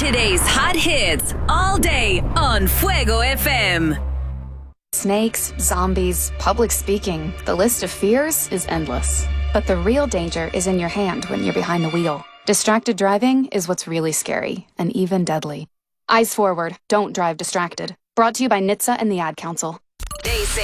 Today's hot hits all day on Fuego FM. Snakes, zombies, public speaking. The list of fears is endless. But the real danger is in your hand when you're behind the wheel. Distracted driving is what's really scary and even deadly. Eyes forward, don't drive distracted. Brought to you by NHTSA and the Ad Council.